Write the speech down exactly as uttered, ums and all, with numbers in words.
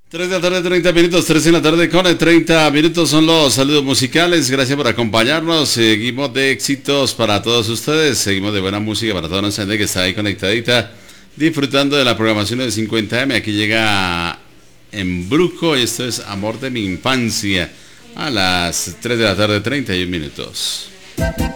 tres de la tarde, treinta minutos, tres de la tarde con treinta minutos son los saludos musicales. Gracias por acompañarnos. Seguimos de éxitos para todos ustedes. Seguimos de buena música para toda nuestra gente que está ahí conectadita, disfrutando de la programación de cincuenta eme. Aquí llega Embrujo y esto es Amor de mi Infancia a las tres de la tarde, treinta y un minutos.